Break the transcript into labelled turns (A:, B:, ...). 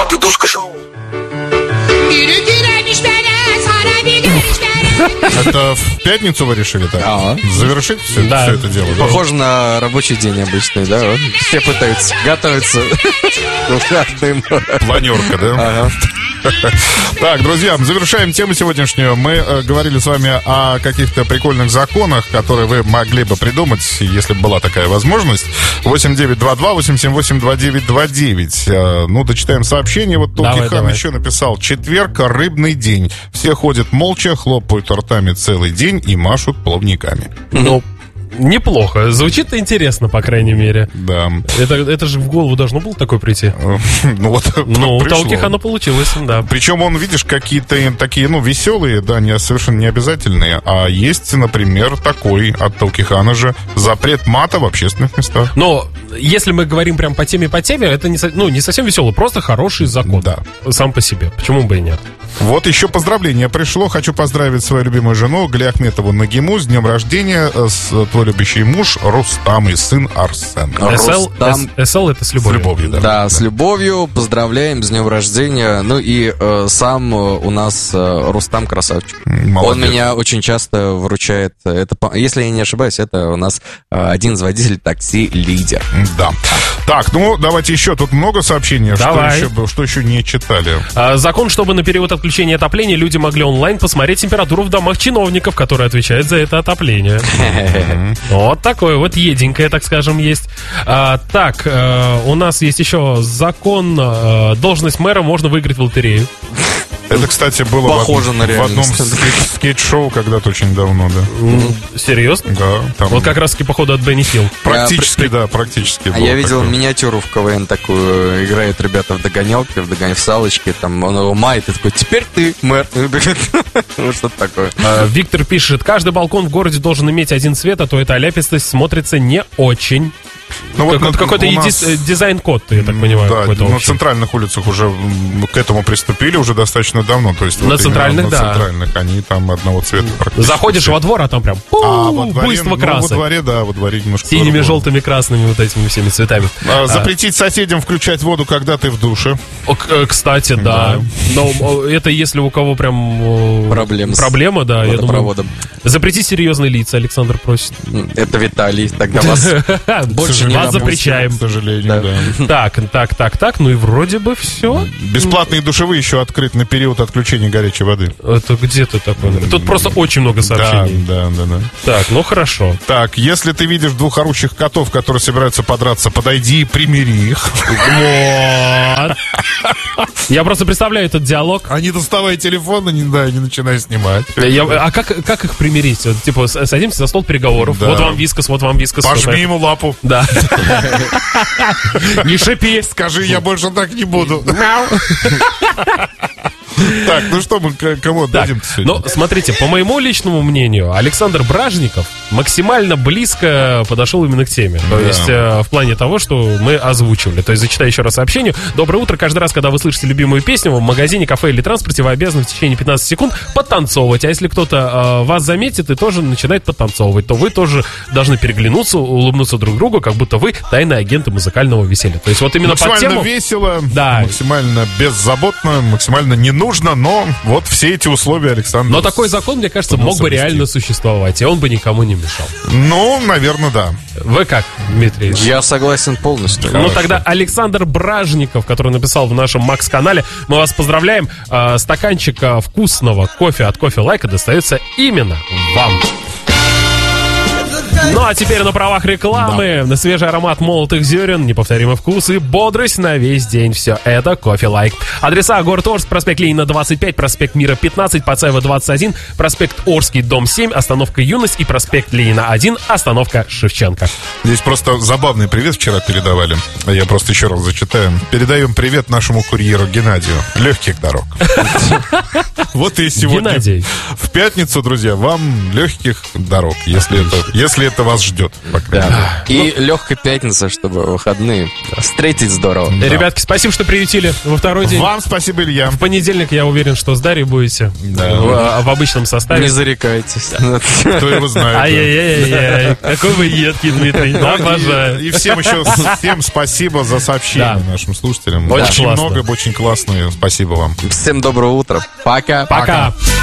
A: Это в пятницу вы решили так? Завершить все это дело?
B: Похоже на рабочий день обычный, да? Вот. Все пытаются готовиться.
A: Планерка, да? Так, друзья, завершаем тему сегодняшнюю. Мы говорили с вами о каких-то прикольных законах, которые вы могли бы придумать, если бы была такая возможность. 8922-878-2929. Ну, дочитаем сообщение. Вот Толкихан еще написал: четверг, рыбный день. Все ходят молча, хлопают ртами целый день и машут плавниками.
C: Ну, неплохо. Звучит интересно, по крайней мере.
A: Да.
C: Это же в голову должно было такое прийти.
A: Ну, вот
C: у Толкихана получилось, да.
A: Причем он, видишь, какие-то такие, веселые, да, совершенно не обязательные. А есть, например, такой от Толкихана же: запрет мата в общественных местах.
C: Но если мы говорим прям по теме, это не совсем веселый, просто хороший закон.
A: Да.
C: Сам по себе. Почему бы и нет?
A: Вот еще поздравление пришло. Хочу поздравить свою любимую жену Галиахметову Нагиму с днем рождения. Твой любящий муж Рустам и сын Арсен.
C: СЛ это с любовью.
A: С любовью, да.
B: Да, с любовью. Поздравляем с днем рождения. Ну и сам у нас Рустам красавчик.
A: Молодец.
B: Он меня очень часто вручает. Это, если я не ошибаюсь, это у нас один из водителей такси «Лидер».
A: Да. Так, давайте еще. Тут много сообщений.
C: Давай.
A: Что еще не читали?
C: Закон, чтобы на период отключения отопления люди могли онлайн посмотреть температуру в домах чиновников, которые отвечают за это отопление. Вот такое вот еденькое, так скажем, есть. У нас есть еще закон: должность мэра можно выиграть в лотерею.
A: Это, кстати, было
B: похоже на реальность.
A: В одном скетч-шоу когда-то очень давно, да.
C: Серьезно?
A: Да. Там...
C: Вот как раз-таки, походу, от Бенни Хилл.
A: Практически. А
B: я видел миниатюру в КВН такую. Играют ребята в догонялке, в салочке. Там он его мает и такой: теперь ты мэр. Вот что-то такое.
C: Виктор пишет: каждый балкон в городе должен иметь один цвет, а то эта оляпистость смотрится не очень. Какой-то дизайн-код, я так понимаю.
A: Да, на центральных улицах уже к этому приступили уже достаточно давно. То есть
C: на центральных, да.
A: На центральных они там одного цвета практически.
C: Заходишь во двор, а там прям буйство красок.
A: Во дворе немножко.
C: Синими, желтыми, красными вот этими всеми цветами.
A: Запретить соседям включать воду, когда ты в душе.
C: Кстати, да. Но это если у кого прям проблема, да.
B: Водопроводом.
C: Запретить серьезные лица, Александр просит.
B: Это Виталий, тогда вас больше не
C: вас запрещаем.
A: К сожалению,
C: да. Так, ну и вроде бы все.
A: Бесплатные душевые еще открыты на период отключения горячей воды.
C: Это где-то такое? Тут просто очень много сообщений.
A: Да.
C: Так, ну хорошо.
A: Так, если ты видишь двух орущих котов, которые собираются подраться, подойди и примири их.
C: Вот. Я просто представляю этот диалог.
A: А не доставай телефон, не начинай снимать.
C: А как их примирить? Типа, садимся за стол переговоров.
A: Да.
C: Вот вам вискас.
A: Пожми ему лапу.
C: Да. Не шипи.
A: Скажи, я больше так не буду. Так, ну что, мы кому отдадим сегодня?
C: Ну, смотрите, по моему личному мнению, Александр Бражников максимально близко подошел именно к теме. То есть, в плане того, что мы озвучивали. То есть, зачитаю еще раз сообщение. Доброе утро. Каждый раз, когда вы слышите любимую песню в магазине, кафе или транспорте, вы обязаны в течение 15 секунд подтанцовывать. А если кто-то вас заметит и тоже начинает подтанцовывать, то вы тоже должны переглянуться, улыбнуться друг другу, как будто вы тайные агенты музыкального веселья. То есть, вот именно под тему...
A: Максимально весело, максимально беззаботно, максимально не нужно, но вот все эти условия Александр...
C: Но такой закон, мне кажется, мог бы реально существовать, и он бы никому не мешал.
A: Ну, наверное, да.
C: Вы как, Дмитрий?
B: Я согласен полностью.
C: Ну, тогда Александр Бражников, который написал в нашем Макс-канале, мы вас поздравляем. Стаканчик вкусного кофе от Кофе Лайка достается именно вам. Ну, а теперь на правах рекламы. На свежий аромат молотых зерен, неповторимый вкус и бодрость на весь день. Все это Кофе Лайк. Адреса: город Орск, проспект Ленина 25, проспект Мира 15, Пацаева 21, проспект Орский, дом 7, остановка Юность и проспект Ленина 1, остановка Шевченко.
A: Здесь просто забавный привет вчера передавали. Я просто еще раз зачитаю. Передаем привет нашему курьеру Геннадию. Легких дорог. Вот и сегодня.
C: Геннадий.
A: В пятницу, друзья, вам легких дорог. Если это это вас ждет.
B: Да. И легкая пятница, чтобы выходные встретить здорово.
C: Ребятки, спасибо, что приютили во второй день.
A: Вам спасибо, Илья.
C: В понедельник, я уверен, что с Дарьей будете в обычном составе.
B: Не зарекайтесь.
A: Кто его знает.
C: Ай-яй-яй-яй. Какой вы едкий, Дмитрий. Обожаю.
A: И всем еще всем спасибо за сообщение нашим слушателям.
C: Очень
A: много, очень классные. Спасибо вам.
B: Всем доброго утра. Пока.
C: Пока.